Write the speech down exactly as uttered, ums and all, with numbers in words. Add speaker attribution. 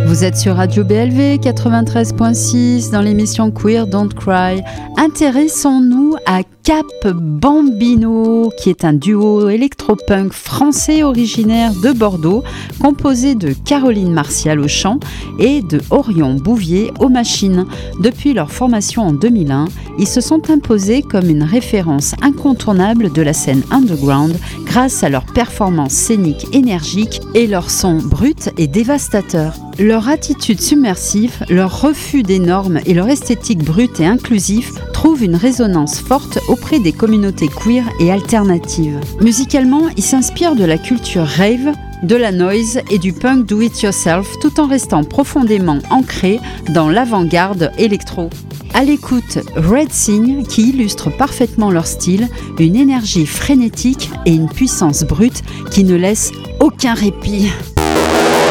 Speaker 1: Vous êtes sur Radio B L V quatre-vingt-treize point six dans l'émission Queer Don't Cry. Intéressons-nous à Cap Bambino, qui est un duo électropunk français originaire de Bordeaux, composé de Caroline Martial au chant et de Orion Bouvier aux machines. Depuis leur formation en deux mille un, ils se sont imposés comme une référence incontournable de la scène underground grâce à leur performance scénique énergique et leur son brut et dévastateur. Leur attitude submersive, leur refus des normes et leur esthétique brute et inclusive trouvent une résonance forte auprès des communautés queer et alternatives. Musicalement, ils s'inspirent de la culture rave, de la noise et du punk do-it-yourself tout en restant profondément ancrés dans l'avant-garde électro. À l'écoute, Red Sign qui illustre parfaitement leur style, une énergie frénétique et une puissance brute qui ne laisse aucun répit.